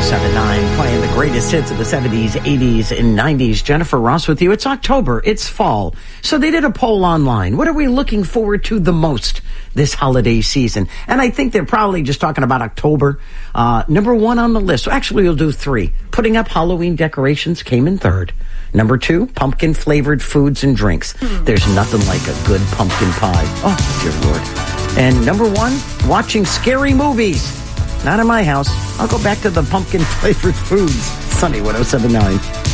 1079, playing the greatest hits of the 70s, 80s, and 90s. Jennifer Ross with you. It's October. It's fall. So they did a poll online. What are we looking forward to the most this holiday season? And I think they're probably just talking about October. Number one on the list. Actually, we'll do three. Putting up Halloween decorations came in third. Number two, pumpkin-flavored foods and drinks. There's nothing like a good pumpkin pie. Oh, dear Lord. And number one, watching scary movies. Not in my house. I'll go back to the pumpkin-flavored foods. Sunny 107.9.